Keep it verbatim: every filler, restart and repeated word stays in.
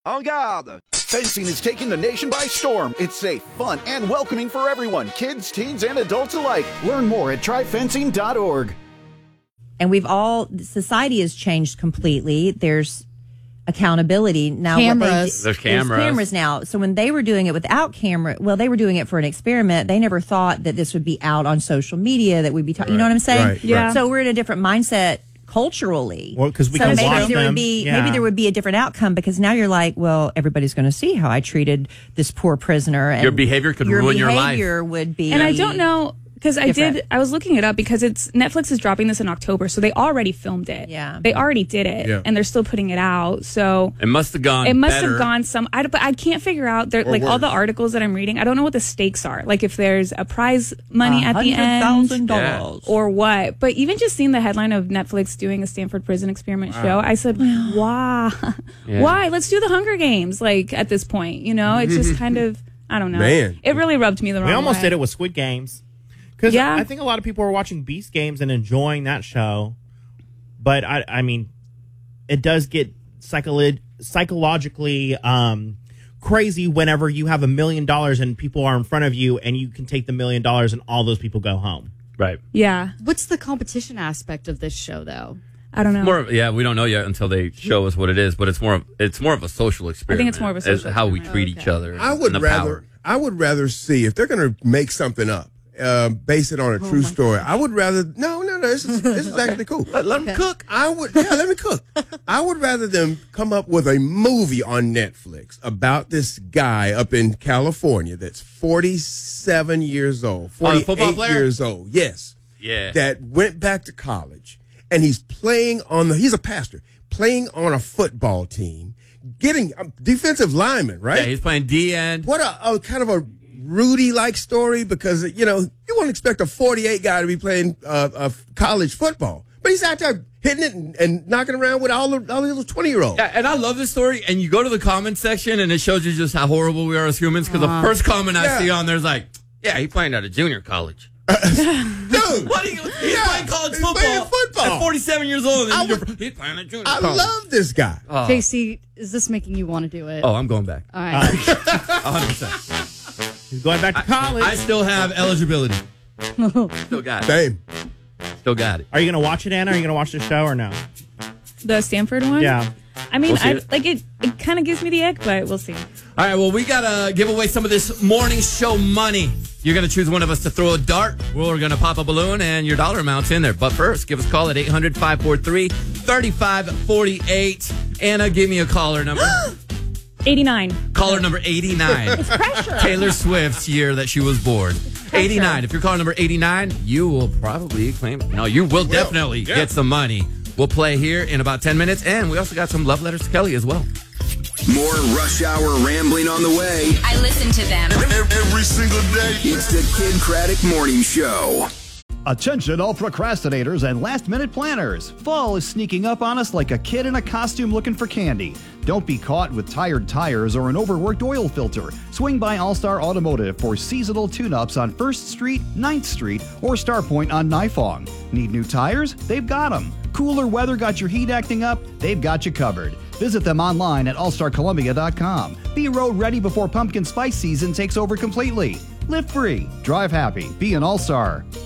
En garde! Fencing is taking the nation by storm. It's safe, fun, and welcoming for everyone, kids, teens, and adults alike. Learn more at try fencing dot org. And we've all, society has changed completely. There's accountability now. Cameras. What they, there's cameras. There's cameras now. So when they were doing it without camera, well, they were doing it for an experiment. They never thought that this would be out on social media, that we'd be talking, right. You know what I'm saying? Right, yeah. Right. So we're in a different mindset culturally. Well, because we so can maybe watch there them. would be yeah. maybe there would be a different outcome, because now you're like, well, everybody's going to see how I treated this poor prisoner, and your behavior could your ruin your life. Behavior would be, and I don't know. Because I did, I was looking it up because it's Netflix is dropping this in October, so they already filmed it. Yeah, they already did it, yeah. and they're still putting it out. So it must have gone. It must better. have gone some. I, but I can't figure out. There, like worse. all the articles that I'm reading, I don't know what the stakes are. Like if there's a prize money at the one hundred end, thousand dollars or what. But even just seeing the headline of Netflix doing a Stanford Prison Experiment wow. show, I said, why? Yeah. Why? Let's do the Hunger Games. Like at this point, you know, it's just kind of. I don't know. Man. It really rubbed me the wrong way. We almost way. did it with Squid Games. Because yeah. I think a lot of people are watching Beast Games and enjoying that show. But, I, I mean, it does get psycholo- psychologically um, crazy whenever you have a million dollars and people are in front of you and you can take the million dollars and all those people go home. Right. Yeah. What's the competition aspect of this show, though? I don't know. More of, yeah, we don't know yet until they show us what it is, but it's more of it's more of a social experiment. I think it's more of a social It's how we experiment. treat Okay. each other. I would and the rather. power. I would rather see if they're going to make something up, uh, base it on a true story. I would rather. No, no, no. This is this is actually cool. Let, let them cook. I would. Yeah, let me cook. I would rather them come up with a movie on Netflix about this guy up in California that's forty-seven years old, Oh, the football forty-eight player? years old. Yes. Yeah. That went back to college, and he's playing on the. He's a pastor playing on a football team, getting um, defensive lineman, right? Yeah, he's playing D end. What a, a kind of a Rudy-like story, because, you know, you wouldn't expect a forty-eight guy to be playing uh, uh, college football. But he's out there hitting it and, and knocking around with all the, all the little twenty-year-olds. Yeah, and I love this story. And you go to the comment section, and it shows you just how horrible we are as humans. Because the first comment I Yeah. see on there is like, yeah, he's playing at a junior college. Dude, What are you? He's Yeah, playing college he's football. playing football. At forty-seven years old. And I you're, would- he's playing at junior I college. love this guy. Oh. J C, is this making you want to do it? Oh, I'm going back. All right. one hundred percent. He's going back to college. I still have eligibility. Still got it. Same. Still got it. Are you going to watch it, Anna? Are you going to watch the show or no? The Stanford one? Yeah. I mean, We'll see I, it. like it. It kind of gives me the ick, but we'll see. All right, well, we got to give away some of this morning show money. You're going to choose one of us to throw a dart. We're going to pop a balloon, and your dollar amount's in there. But first, give us a call at eight hundred, five four three, three five four eight. Anna, give me a caller number. eighty-nine. Caller number eighty-nine. It's pressure. Taylor Swift's year that she was born. eighty-nine. If you're caller number eighty-nine, you will probably claim. No, you will definitely Yeah. get some money. We'll play here in about ten minutes, and we also got some love letters to Kelly as well. More Rush Hour rambling on the way. I listen to them. Every single day. It's the Kid Craddock Morning Show. Attention all procrastinators and last-minute planners. Fall is sneaking up on us like a kid in a costume looking for candy. Don't be caught with tired tires or an overworked oil filter. Swing by All-Star Automotive for seasonal tune-ups on first Street, ninth Street, or Starpoint on Nifong. Need new tires? They've got them. Cooler weather got your heat acting up? They've got you covered. Visit them online at all star columbia dot com. Be road ready before pumpkin spice season takes over completely. Live free, drive happy, be an all-star.